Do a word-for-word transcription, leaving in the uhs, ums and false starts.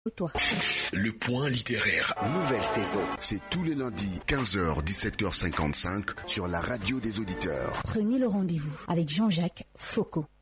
Toi. Le point littéraire. Nouvelle saison. C'est tous les lundis, quinze heures, dix-sept heures cinquante-cinq, sur la radio des auditeurs. Prenez le rendez-vous avec Jean-Jacques Foucault.